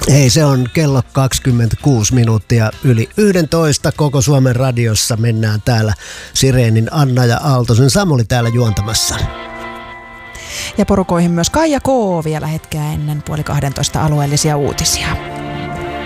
Hei, se on kello 26 minuuttia yli 11. Koko Suomen radiossa mennään täällä Sireenin Anna ja Aaltosen Samuli täällä juontamassa. Ja porukoihin myös Kaija K. vielä hetkeä ennen 11:30 alueellisia uutisia.